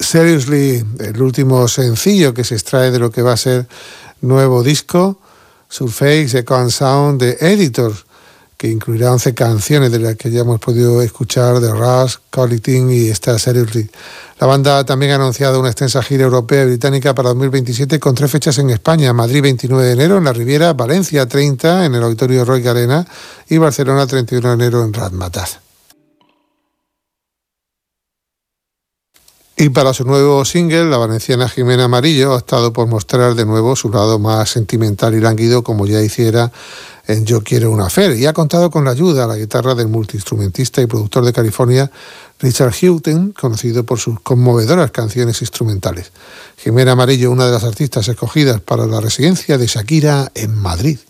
Seriously, el último sencillo que se extrae de lo que va a ser nuevo disco, Surface Echo and Sound de Editor, que incluirá 11 canciones de las que ya hemos podido escuchar, de Rush, Collecting y esta Seriously. La banda también ha anunciado una extensa gira europea y británica para 2027 con 3 fechas en España: Madrid 29 de enero en la Riviera, Valencia 30 en el Auditorio Roig Arena y Barcelona 31 de enero en Razzmatazz. Y para su nuevo single, la valenciana Jimena Amarillo ha optado por mostrar de nuevo su lado más sentimental y lánguido, como ya hiciera en Yo quiero una Fer, y ha contado con la ayuda a la guitarra del multiinstrumentista y productor de California, Richard Houghton, conocido por sus conmovedoras canciones instrumentales. Jimena Amarillo, una de las artistas escogidas para la residencia de Shakira en Madrid.